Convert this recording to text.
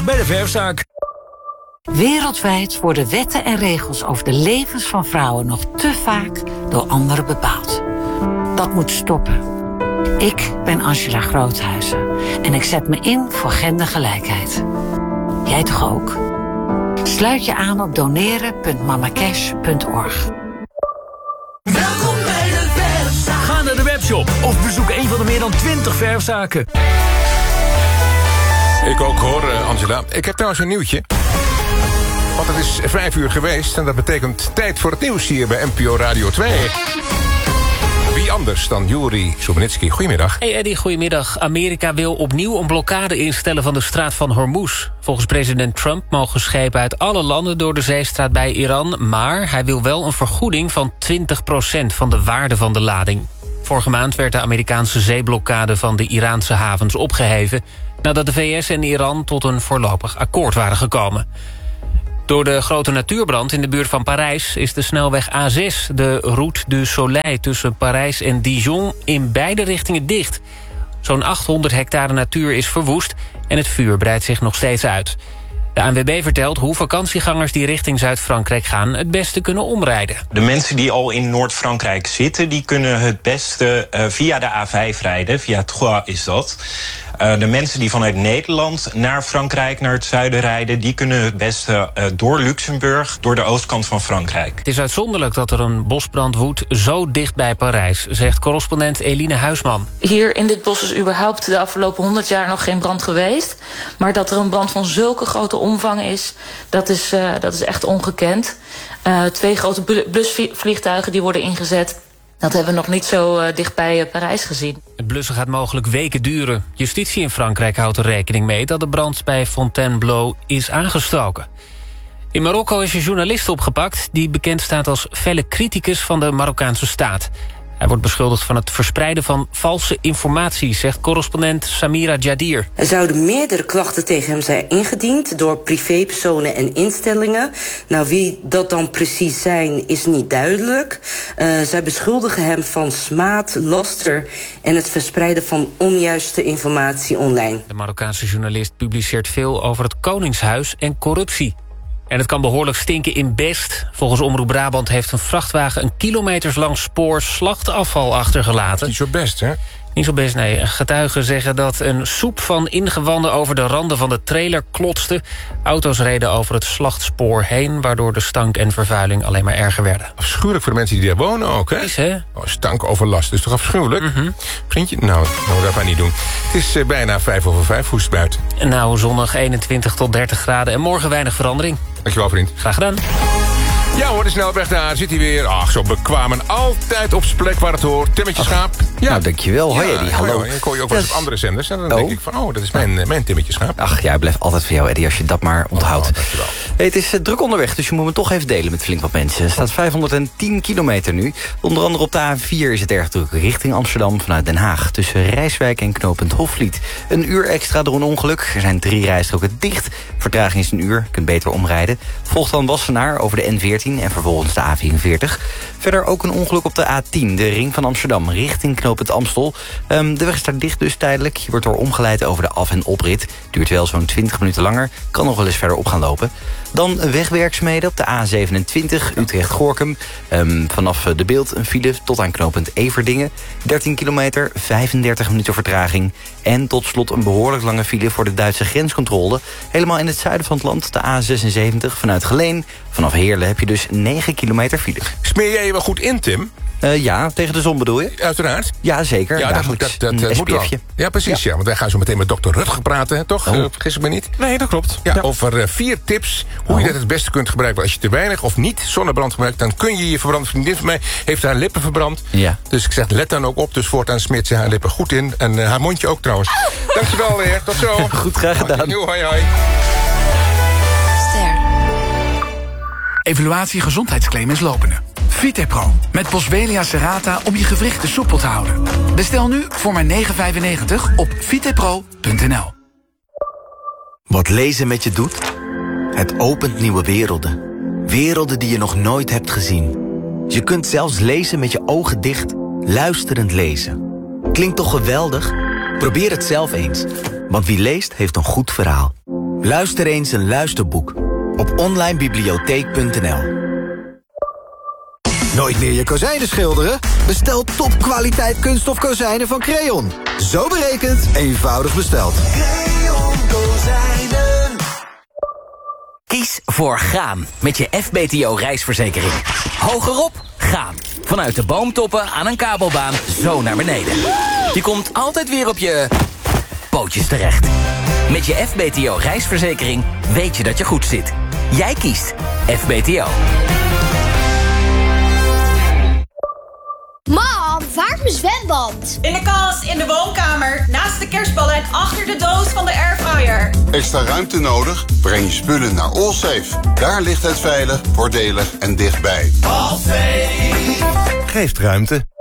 bij de verfzaak. Wereldwijd worden wetten en regels over de levens van vrouwen nog te vaak door anderen bepaald. Dat moet stoppen. Ik ben Angela Groothuizen en ik zet me in voor gendergelijkheid. Jij toch ook? Sluit je aan op doneren.mamacash.org. Welkom bij de verfzaak. Ga naar de webshop of bezoek een van de meer dan 20 verfzaken. Ik ook hoor, Angela. Ik heb trouwens een nieuwtje. Want het is 5 uur geweest en dat betekent tijd voor het nieuws hier bij NPO Radio 2. Wie anders dan Juri Sobenitski. Goedemiddag. Hey Eddie, goedemiddag. Amerika wil opnieuw een blokkade instellen van de straat van Hormuz. Volgens president Trump mogen schepen uit alle landen door de zeestraat bij Iran, maar hij wil wel een vergoeding van 20% van de waarde van de lading. Vorige maand werd de Amerikaanse zeeblokkade van de Iraanse havens opgeheven, nadat de VS en Iran tot een voorlopig akkoord waren gekomen. Door de grote natuurbrand in de buurt van Parijs is de snelweg A6, de Route du Soleil tussen Parijs en Dijon, in beide richtingen dicht. Zo'n 800 hectare natuur is verwoest en het vuur breidt zich nog steeds uit. De ANWB vertelt hoe vakantiegangers die richting Zuid-Frankrijk gaan het beste kunnen omrijden. De mensen die al in Noord-Frankrijk zitten, die kunnen het beste via de A5 rijden. Via Troyes is dat. De mensen die vanuit Nederland naar Frankrijk, naar het zuiden rijden, die kunnen het beste door Luxemburg, door de oostkant van Frankrijk. Het is uitzonderlijk dat er een bosbrand woedt zo dicht bij Parijs, zegt correspondent Eline Huisman. Hier in dit bos is überhaupt de afgelopen 100 jaar nog geen brand geweest. Maar dat er een brand van zulke grote omvang is, dat is echt ongekend. 2 grote blusvliegtuigen die worden ingezet. Dat hebben we nog niet zo dicht bij Parijs gezien. Het blussen gaat mogelijk weken duren. Justitie in Frankrijk houdt er rekening mee dat de brand bij Fontainebleau is aangestoken. In Marokko is een journalist opgepakt die bekend staat als felle criticus van de Marokkaanse staat. Hij wordt beschuldigd van het verspreiden van valse informatie, zegt correspondent Samira Jadir. Er zouden meerdere klachten tegen hem zijn ingediend door privépersonen en instellingen. Nou, wie dat dan precies zijn, is niet duidelijk. Zij beschuldigen hem van smaad, laster en het verspreiden van onjuiste informatie online. De Marokkaanse journalist publiceert veel over het Koningshuis en corruptie. En het kan behoorlijk stinken in Best. Volgens Omroep Brabant heeft een vrachtwagen een kilometerslang spoor slachtafval achtergelaten. Niet zo best, hè? Niet zo best, nee. Getuigen zeggen dat een soep van ingewanden over de randen van de trailer klotste. Auto's reden over het slachtspoor heen, waardoor de stank en vervuiling alleen maar erger werden. Afschuwelijk voor de mensen die daar wonen ook, hè? Is, hè? Oh, stankoverlast, dat is toch afschuwelijk? Vriendje? Nou, dat maar niet doen. Het is bijna 5:05, hoe is het buiten? Nou, zonnig 21 tot 30 graden en morgen weinig verandering. Dankjewel, vriend. Graag gedaan. Ja hoor, de snelweg daar zit hij weer. Ach, zo bekwaam en altijd op zijn plek waar het hoort. Timmetje Schaap. Ja. Nou, dankjewel. Hoi Eddie, hallo. Ik hoor je ook wel eens op andere zenders. En dan denk ik van, dat is mijn Timmetje Schaap. Ach, jij blijft altijd voor jou, Eddie, als je dat maar onthoudt. Dankjewel. Hey, het is druk onderweg, dus je moet me toch even delen met flink wat mensen. Er staat 510 kilometer nu. Onder andere op de A4 is het erg druk richting Amsterdam vanuit Den Haag. Tussen Rijswijk en knooppunt Hofvliet. Een uur extra door een ongeluk. Er zijn 3 rijstroken dicht. Vertraging is een uur, je kunt beter omrijden. Volgt dan Wassenaar over de N14 en vervolgens de A44. Verder ook een ongeluk op de A10, de ring van Amsterdam, richting knooppunt Amstel. De weg is daar dicht dus tijdelijk. Je wordt door omgeleid over de af- en oprit. Duurt wel zo'n 20 minuten langer. Kan nog wel eens verder op gaan lopen. Dan wegwerkzaamheden op de A27, Utrecht-Gorkum. Vanaf de Beeld een file tot aan knooppunt Everdingen. 13 kilometer, 35 minuten vertraging. En tot slot een behoorlijk lange file voor de Duitse grenscontrole. Helemaal in het zuiden van het land, de A76 vanuit Geleen. Vanaf Heerlen heb je dus 9 kilometer file. Smeer jij je wel goed in, Tim? Ja, tegen de zon bedoel je? Uiteraard. Ja, zeker. Ja, dat moet wel. Ja, precies. Ja, want wij gaan zo meteen met dokter Rutger praten, hè, toch? Vergis ik me niet? Nee, dat klopt. Ja, over 4 tips hoe je dat het beste kunt gebruiken. Als je te weinig of niet zonnebrand gebruikt, dan kun je verbranden. Een vriendin van mij heeft haar lippen verbrand. Ja. Dus ik zeg, let dan ook op. Dus voortaan smeert ze haar lippen goed in. En haar mondje ook trouwens. Dankjewel weer. Tot zo. Goed, graag gedaan. Hoi, hoi. Evaluatie gezondheidsclaim is lopende. Vitepro met Boswellia serrata om je gewrichten soepel te houden. Bestel nu voor maar €9,95 op vitepro.nl. Wat lezen met je doet? Het opent nieuwe werelden. Werelden die je nog nooit hebt gezien. Je kunt zelfs lezen met je ogen dicht, luisterend lezen. Klinkt toch geweldig? Probeer het zelf eens. Want wie leest heeft een goed verhaal. Luister eens een luisterboek op onlinebibliotheek.nl. Nooit meer je kozijnen schilderen? Bestel topkwaliteit kunststof kozijnen van Creon. Zo berekend, eenvoudig besteld. Creon Kozijnen. Kies voor gaan met je FBTO reisverzekering. Hogerop, gaan. Vanuit de boomtoppen aan een kabelbaan zo naar beneden. Je komt altijd weer op je pootjes terecht. Met je FBTO reisverzekering weet je dat je goed zit. Jij kiest FBTO. Mam, waar is mijn zwembad? In de kast, in de woonkamer, naast de kerstballen en achter de doos van de airfryer. Extra ruimte nodig? Breng je spullen naar Allsafe. Daar ligt het veilig, voordelig en dichtbij. Allsafe geeft ruimte.